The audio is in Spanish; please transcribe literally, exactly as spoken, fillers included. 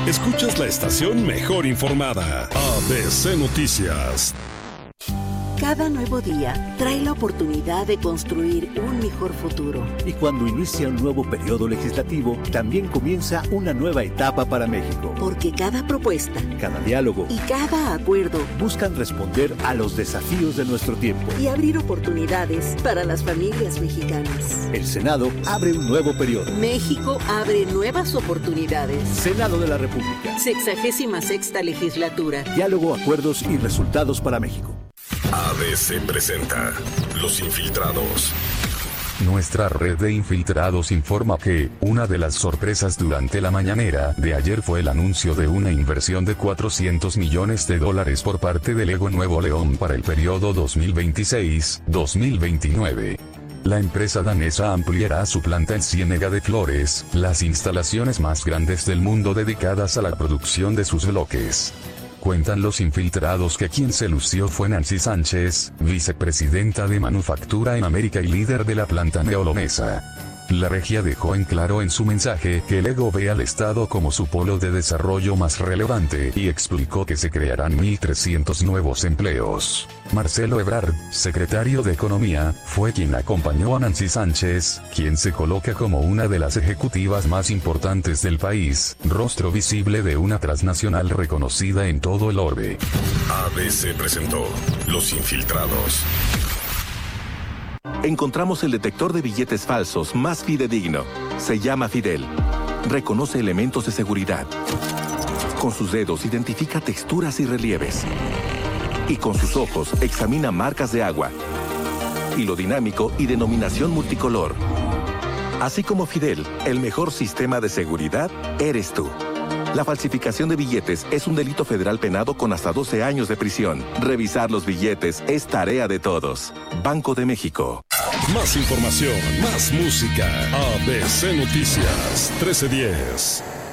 Escuchas la estación mejor informada, A B C Noticias. Cada nuevo día trae la oportunidad de construir un mejor futuro. Y cuando inicia un nuevo periodo legislativo, también comienza una nueva etapa para México. Porque cada propuesta, cada diálogo y cada acuerdo buscan responder a los desafíos de nuestro tiempo y abrir oportunidades para las familias mexicanas. El Senado abre un nuevo periodo. México abre nuevas oportunidades. Senado de la República. Sexagésima sexta legislatura. Diálogo, acuerdos y resultados para México. A B C presenta Los Infiltrados. Nuestra red de infiltrados informa que una de las sorpresas durante la mañanera de ayer fue el anuncio de una inversión de cuatrocientos millones de dólares por parte de Lego Nuevo León para el periodo dos mil veintiséis a dos mil veintinueve. La empresa danesa ampliará su planta en Ciénega de Flores, las instalaciones más grandes del mundo dedicadas a la producción de sus bloques. Cuentan los infiltrados que quien se lució fue Nancy Sánchez, vicepresidenta de Manufactura en América y líder de la planta neolonesa. La regia dejó en claro en su mensaje que Lego ve al Estado como su polo de desarrollo más relevante y explicó que se crearán mil trescientos nuevos empleos. Marcelo Ebrard, secretario de Economía, fue quien acompañó a Nancy Sánchez, quien se coloca como una de las ejecutivas más importantes del país, rostro visible de una transnacional reconocida en todo el orbe. A B C presentó Los Infiltrados. Encontramos el detector de billetes falsos más fidedigno. Se llama Fidel. Reconoce elementos de seguridad. Con sus dedos identifica texturas y relieves. Y con sus ojos examina marcas de agua. Hilo dinámico y denominación multicolor. Así como Fidel, el mejor sistema de seguridad eres tú. La falsificación de billetes es un delito federal penado con hasta doce años de prisión. Revisar los billetes es tarea de todos. Banco de México. Más información, más música. A B C Noticias, trece diez.